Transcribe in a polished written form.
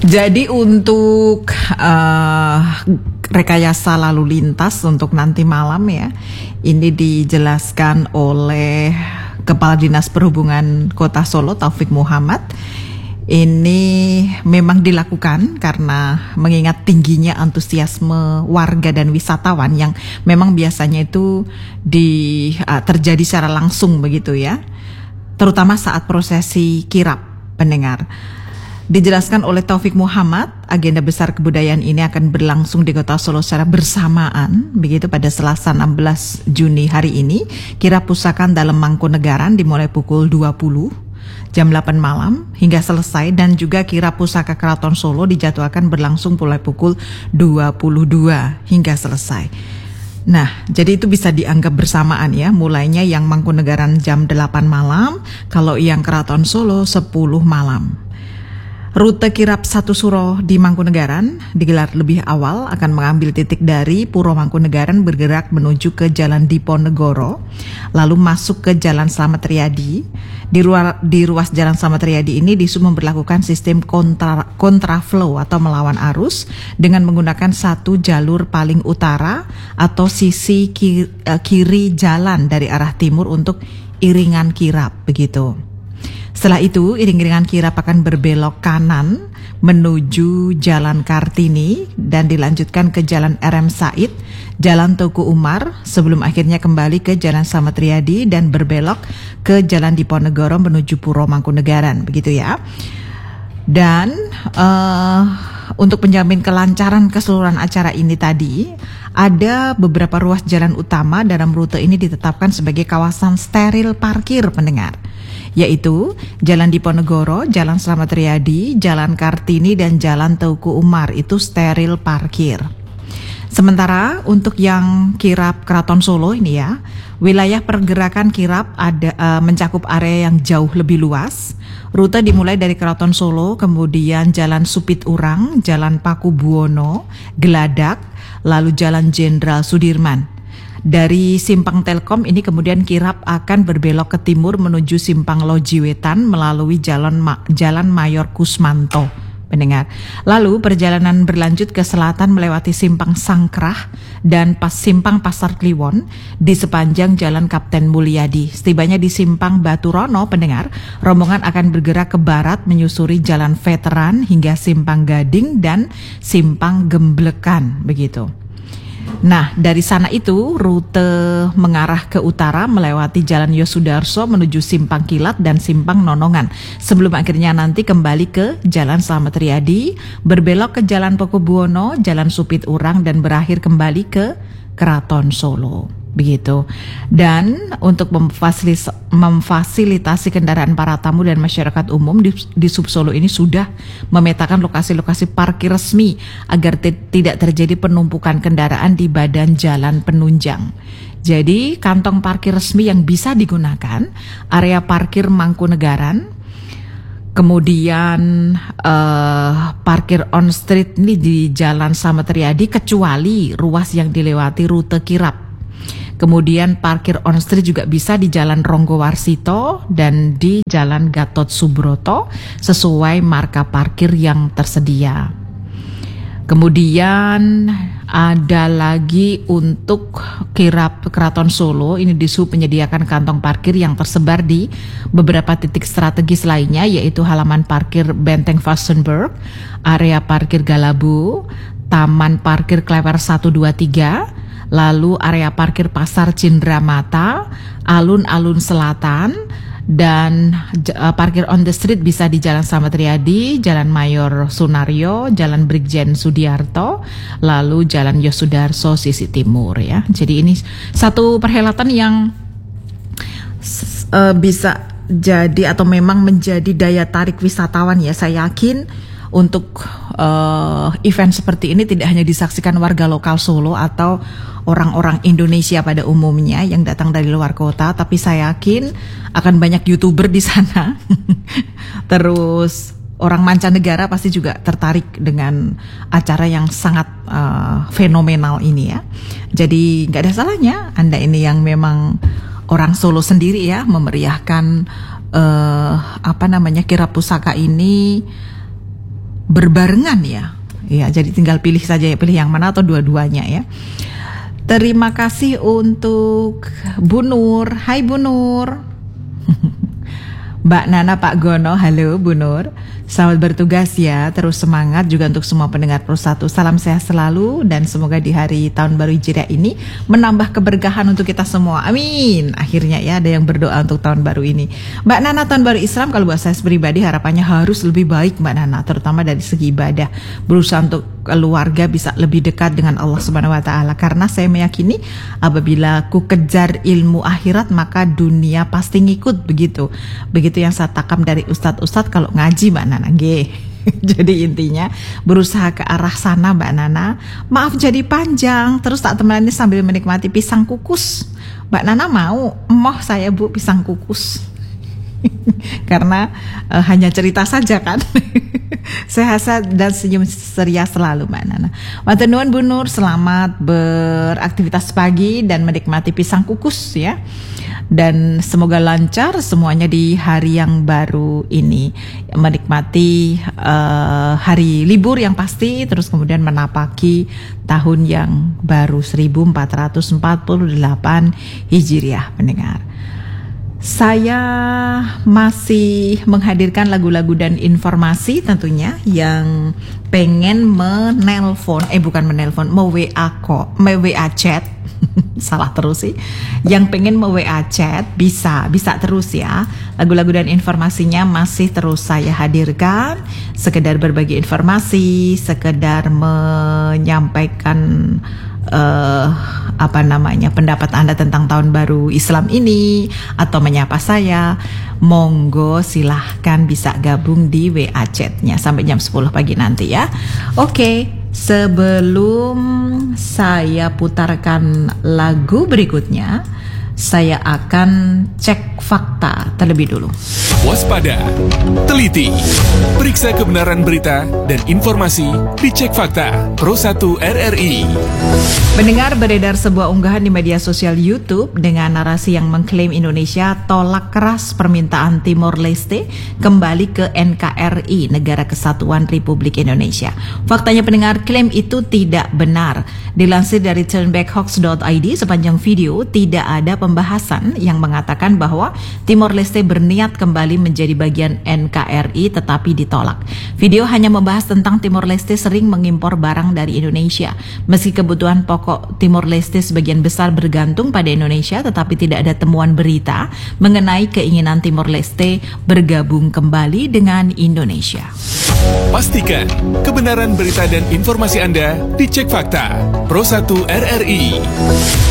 Jadi untuk rekayasa lalu lintas untuk nanti malam ya, ini dijelaskan oleh Kepala Dinas Perhubungan Kota Solo Taufik Muhammad. Ini memang dilakukan karena mengingat tingginya antusiasme warga dan wisatawan yang memang biasanya itu terjadi secara langsung begitu ya, terutama saat prosesi kirap pendengar. Dijelaskan oleh Taufik Muhammad, agenda besar kebudayaan ini akan berlangsung di Kota Solo secara bersamaan, begitu pada Selasa 16 Juni hari ini. Kirap Pusaka dalam Mangkunegaran dimulai pukul 20 jam 8 malam hingga selesai, dan juga kirap Pusaka Keraton Solo dijadwalkan berlangsung mulai pukul 22 hingga selesai. Nah, jadi itu bisa dianggap bersamaan ya, mulainya yang Mangkunegaran jam 8 malam, kalau yang Keraton Solo 10 malam. Rute kirap Satu Suro di Mangkunegaran digelar lebih awal, akan mengambil titik dari Puro Mangkunegaran bergerak menuju ke Jalan Diponegoro, lalu masuk ke Jalan Slamet Riyadi. Di ruas Jalan Slamet Riyadi ini Disub memberlakukan sistem kontraflow atau melawan arus dengan menggunakan satu jalur paling utara atau sisi kiri jalan dari arah timur untuk iringan kirap begitu. Setelah itu, iring-iringan kirap akan berbelok kanan menuju Jalan Kartini dan dilanjutkan ke Jalan RM Said, Jalan Tuku Umar, sebelum akhirnya kembali ke Jalan Slamet Riyadi dan berbelok ke Jalan Diponegoro menuju Puro Mangkunegaran, begitu ya. Dan untuk menjamin kelancaran keseluruhan acara ini tadi, ada beberapa ruas jalan utama dalam rute ini ditetapkan sebagai kawasan steril parkir pendengar, yaitu Jalan Diponegoro, Jalan Slamet Riyadi, Jalan Kartini, dan Jalan Tuku Umar itu steril parkir. Sementara untuk yang kirap Keraton Solo ini ya, wilayah pergerakan kirap mencakup area yang jauh lebih luas. Rute dimulai dari Keraton Solo, kemudian Jalan Supit Urang, Jalan Paku Buwono, Geladak, lalu Jalan Jenderal Sudirman. Dari Simpang Telkom ini kemudian kirap akan berbelok ke timur menuju Simpang Loji Wetan melalui Jalan Mayor Kusmanto, pendengar. Lalu perjalanan berlanjut ke selatan melewati Simpang Sangkrah dan Simpang Pasar Kliwon di sepanjang Jalan Kapten Mulyadi. Setibanya di Simpang Baturono, pendengar, rombongan akan bergerak ke barat menyusuri Jalan Veteran hingga Simpang Gading dan Simpang Gemblekan, begitu. Nah, dari sana itu rute mengarah ke utara melewati Jalan Yosudarso menuju Simpang Kilat dan Simpang Nonongan, sebelum akhirnya nanti kembali ke Jalan Slamet Riyadi, berbelok ke Jalan Paku Buwono, Jalan Supit Urang, dan berakhir kembali ke Keraton Solo, begitu. Dan untuk memfasilitasi kendaraan para tamu dan masyarakat umum, di Sub Solo ini sudah memetakan lokasi-lokasi parkir resmi agar tidak terjadi penumpukan kendaraan di badan jalan penunjang. Jadi kantong parkir resmi yang bisa digunakan, area parkir Mangkunegaran, kemudian parkir on street ini di Jalan Slamet Riyadi kecuali ruas yang dilewati rute kirap. Kemudian parkir on street juga bisa di Jalan Ronggo Warsito dan di Jalan Gatot Subroto sesuai marka parkir yang tersedia. Kemudian ada lagi untuk kirap Keraton Solo, ini Disub menyediakan kantong parkir yang tersebar di beberapa titik strategis lainnya, yaitu halaman parkir Benteng Vastenburg, area parkir Galabu, Taman Parkir Klewer 123, lalu area parkir Pasar Cindramata, Alun-Alun Selatan, dan parkir on the street bisa di Jalan Slamet Riyadi, Jalan Mayor Sunario, Jalan Brigjen Sudiarto, lalu Jalan Yosudarso sisi timur ya. Jadi ini satu perhelatan yang bisa jadi atau memang menjadi daya tarik wisatawan ya. Saya yakin untuk event seperti ini tidak hanya disaksikan warga lokal Solo atau orang-orang Indonesia pada umumnya yang datang dari luar kota, tapi saya yakin akan banyak YouTuber di sana. Terus orang mancanegara pasti juga tertarik dengan acara yang sangat fenomenal ini ya. Jadi nggak ada salahnya Anda ini yang memang orang Solo sendiri ya memeriahkan kirap pusaka ini berbarengan ya. Ya, jadi tinggal pilih saja ya, pilih yang mana atau dua-duanya ya. Terima kasih untuk Bu Nur. Hai Bu Nur. Mbak Nana, Pak Gono, halo Bu Nur. Selamat bertugas ya, terus semangat juga untuk semua pendengar Pro 1. Salam sehat selalu dan semoga di hari tahun baru Hijriah ini menambah keberkahan untuk kita semua. Amin. Akhirnya ya ada yang berdoa untuk tahun baru ini. Mbak Nana, tahun baru Islam kalau buat saya pribadi harapannya harus lebih baik Mbak Nana, terutama dari segi ibadah. Berusaha untuk keluarga bisa lebih dekat dengan Allah Subhanahu wa taala, karena saya meyakini apabila ku kejar ilmu akhirat maka dunia pasti ngikut, begitu yang saya takam dari ustadz kalau ngaji Mbak Nana nggih. Jadi intinya berusaha ke arah sana Mbak Nana. Maaf jadi panjang, terus tak temani sambil menikmati pisang kukus. Mbak Nana mau emoh saya Bu pisang kukus. Karena hanya cerita saja kan. Sehat dan senyum ceria selalu Mbak Nana. Matur nuwun Bu Nur, selamat beraktivitas pagi dan menikmati pisang kukus ya. Dan semoga lancar semuanya di hari yang baru ini, menikmati hari libur yang pasti, terus kemudian menapaki tahun yang baru 1448 Hijriah pendengar. Saya masih menghadirkan lagu-lagu dan informasi tentunya yang pengen WA chat. Salah terus sih. Yang pengen WA chat bisa terus ya. Lagu-lagu dan informasinya masih terus saya hadirkan. Sekedar berbagi informasi, sekedar menyampaikan pendapat Anda tentang tahun baru Islam ini atau menyapa saya, monggo silahkan bisa gabung di WA chatnya sampai jam 10 pagi nanti ya. Oke, sebelum saya putarkan lagu berikutnya, saya akan cek fakta terlebih dulu. Waspada, teliti, periksa kebenaran berita dan informasi di Cek Fakta Pro 1 RRI. Mendengar beredar sebuah unggahan di media sosial YouTube dengan narasi yang mengklaim Indonesia tolak keras permintaan Timor Leste kembali ke NKRI, Negara Kesatuan Republik Indonesia. Faktanya pendengar, klaim itu tidak benar. Dilansir dari turnbackhoax.id, sepanjang video tidak ada pembahasan yang mengatakan bahwa Timor Leste berniat kembali menjadi bagian NKRI tetapi ditolak. Video hanya membahas tentang Timor Leste sering mengimpor barang dari Indonesia. Meski kebutuhan pokok Timor Leste sebagian besar bergantung pada Indonesia, tetapi tidak ada temuan berita mengenai keinginan Timor Leste bergabung kembali dengan Indonesia. Pastikan kebenaran berita dan informasi Anda di Cek Fakta Pro 1 RRI.